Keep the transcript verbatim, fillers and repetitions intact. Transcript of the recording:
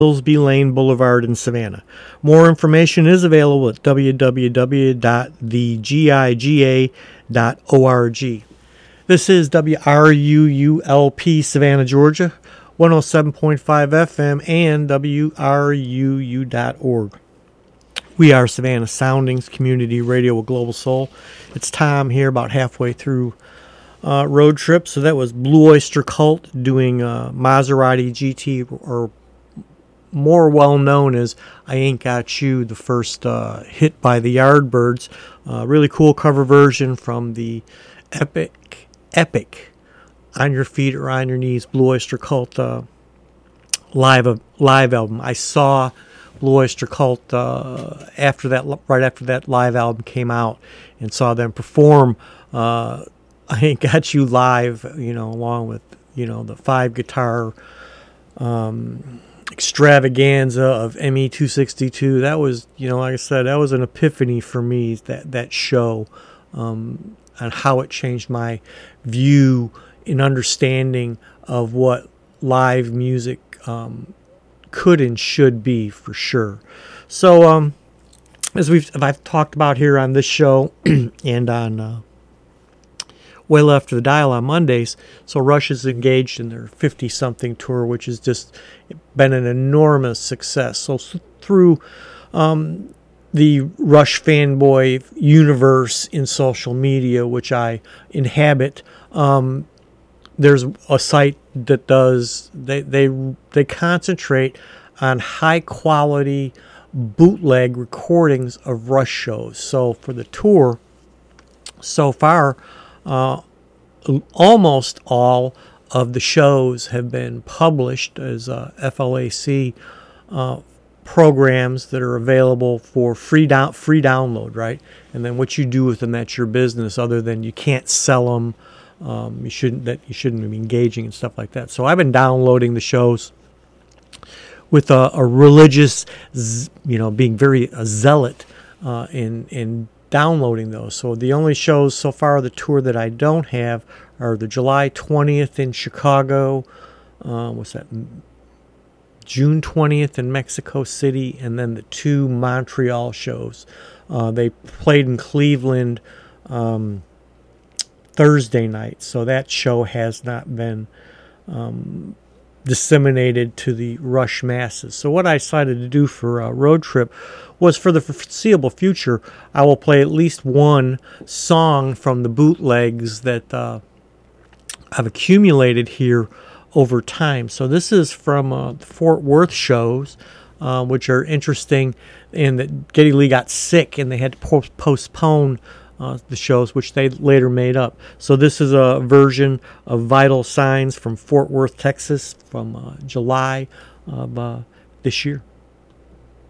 Hillsby Lane Boulevard in Savannah. More information is available at w w w dot the giga dot org. This is W R U U L P Savannah, Georgia, one oh seven point five F M and W R U U dot org. We are Savannah Soundings Community Radio with Global Soul. It's Tom here, about halfway through uh, Road Trip. So that was Blue Oyster Cult doing uh, Maserati G T, or more well known as I Ain't Got You, the first uh, hit by the Yardbirds. Uh, really cool cover version from the epic, epic On Your Feet or On Your Knees Blue Oyster Cult uh, live live album. I saw Blue Oyster Cult uh, after that, right after that live album came out, and saw them perform uh, I Ain't Got You live, you know, along with, you know, the five guitar um, extravaganza of M E two sixty-two. That was, you know, like I said, that was an epiphany for me, that that show, um, and how it changed my view and understanding of what live music um, could and should be, for sure. So, um, as we've I've talked about here on this show and on uh, Way Left of the Dial on Mondays, so Rush is engaged in their fifty-something tour, which has just been an enormous success. So through um, the Rush fanboy universe in social media, which I inhabit, um, there's a site that does, they, they, they concentrate on high-quality bootleg recordings of Rush shows. So for the tour, so far, Uh, almost all of the shows have been published as uh, F L A C uh, programs that are available for free down free download, right? And then what you do with them, that's your business. Other than you can't sell them, um, you shouldn't that you shouldn't be engaging and stuff like that. So I've been downloading the shows with a, a religious, you know, being very a zealot uh, in in. downloading those. So the only shows so far of the tour that I don't have are the July twentieth in Chicago, uh, what's that, June twentieth in Mexico City, and then the two Montreal shows. Uh, they played in Cleveland um, Thursday night, so that show has not been um, disseminated to the Rush masses. So what I decided to do for a road trip was, for the foreseeable future, I will play at least one song from the bootlegs that uh, I've accumulated here over time. So this is from uh, the Fort Worth shows, uh, which are interesting, in that Geddy Lee got sick and they had to po- postpone uh, the shows, which they later made up. So this is a version of Vital Signs from Fort Worth, Texas, from uh, July of uh, this year.